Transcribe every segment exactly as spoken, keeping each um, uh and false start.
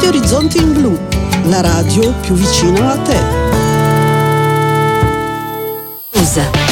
Ascolti Orizzonti in Blu, la radio più vicina a te. Usa.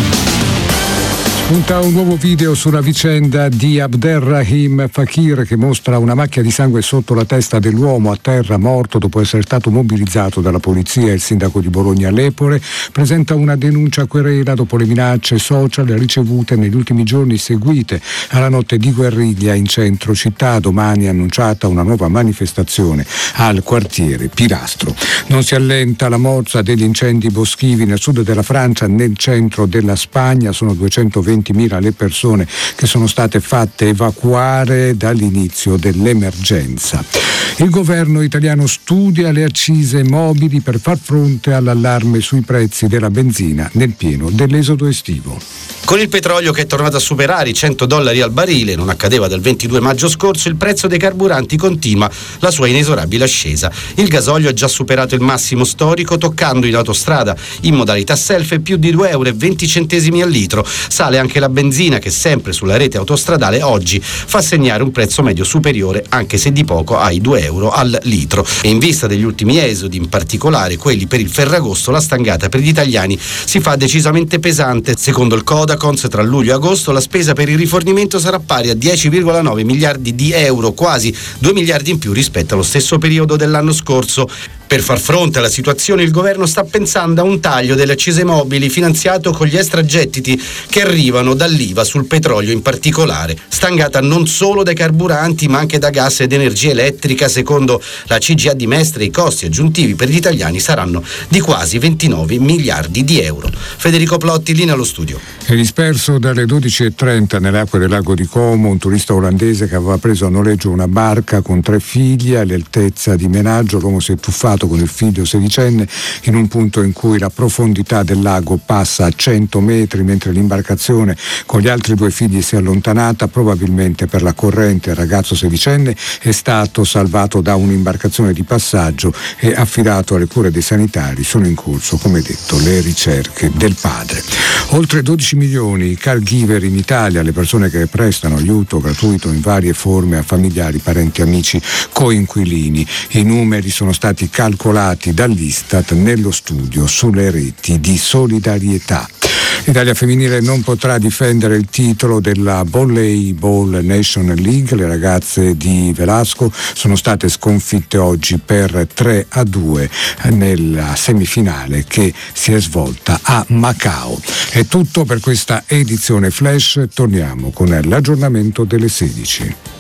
Spunta un nuovo video sulla vicenda di Abderrahim Fakir, che mostra una macchia di sangue sotto la testa dell'uomo a terra morto dopo essere stato mobilizzato dalla polizia. Il sindaco di Bologna Lepore presenta una denuncia a querela dopo le minacce social ricevute negli ultimi giorni seguite alla notte di guerriglia in centro città. Domani è annunciata una nuova manifestazione al quartiere Pilastro. Non si allenta la morsa degli incendi boschivi nel sud della Francia, nel centro della Spagna. Sono duecentoventi le persone che sono state fatte evacuare dall'inizio dell'emergenza. Il governo italiano studia le accise mobili per far fronte all'allarme sui prezzi della benzina nel pieno dell'esodo estivo. Con il petrolio che è tornato a superare i cento dollari al barile, non accadeva dal ventidue maggio scorso, il prezzo dei carburanti continua la sua inesorabile ascesa. Il gasolio ha già superato il massimo storico, toccando in autostrada in modalità self più di due euro e venti centesimi al litro. Sale anche la benzina, che sempre sulla rete autostradale oggi fa segnare un prezzo medio superiore, anche se di poco, ai due euro al litro. E in vista degli ultimi esodi, in particolare quelli per il Ferragosto, la stangata per gli italiani si fa decisamente pesante. Secondo il Codacons, tra luglio e agosto la spesa per il rifornimento sarà pari a dieci virgola nove miliardi di euro, quasi due miliardi in più rispetto allo stesso periodo dell'anno scorso. Per far fronte alla situazione il governo sta pensando a un taglio delle accise mobili finanziato con gli extragettiti che arrivano dall'I V A sul petrolio in particolare, stangata non solo dai carburanti ma anche da gas ed energia elettrica. Secondo la C G I A di Mestre i costi aggiuntivi per gli italiani saranno di quasi ventinove miliardi di euro. Federico Plotti, linea allo studio. È disperso dalle dodici e trenta nelle acque del lago di Como un turista olandese che aveva preso a noleggio una barca con tre figli. All'altezza di Menaggio l'uomo si è tuffato con il figlio sedicenne in un punto in cui la profondità del lago passa a cento metri, mentre l'imbarcazione con gli altri due figli si è allontanata. Probabilmente per la corrente il ragazzo sedicenne è stato salvato da un'imbarcazione di passaggio e affidato alle cure dei sanitari. Sono in corso, come detto, le ricerche del padre. Oltre dodici milioni i caregiver in Italia, le persone che prestano aiuto gratuito in varie forme a familiari, parenti, amici, coinquilini. I numeri sono stati calcolati dall'Istat nello studio sulle reti di solidarietà. L'Italia femminile non potrà difendere il titolo della Volleyball Nation League. Le ragazze di Velasco sono state sconfitte oggi per tre a due nella semifinale che si è svolta a Macao. È tutto per questa edizione flash. Torniamo con l'aggiornamento delle sedici.